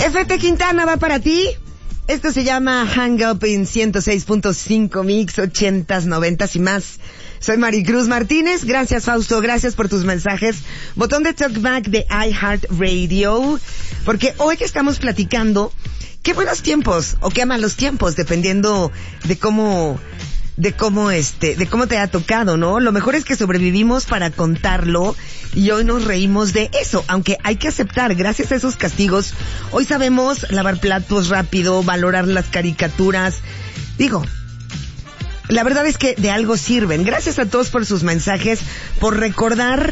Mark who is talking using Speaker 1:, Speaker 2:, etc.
Speaker 1: FT Quintana va para ti. Esto se llama Hang Up en 106.5 Mix, 80s, 90s y más. Soy Maricruz Martínez. Gracias, Fausto. Gracias por tus mensajes. Botón de talkback de iHeartRadio. Porque hoy que estamos platicando, qué buenos tiempos o qué malos tiempos, dependiendo de cómo te ha tocado, ¿no? Lo mejor es que sobrevivimos para contarlo y hoy nos reímos de eso, aunque hay que aceptar, gracias a esos castigos, hoy sabemos lavar platos rápido, valorar las caricaturas. Digo, la verdad es que de algo sirven. Gracias a todos por sus mensajes, por recordar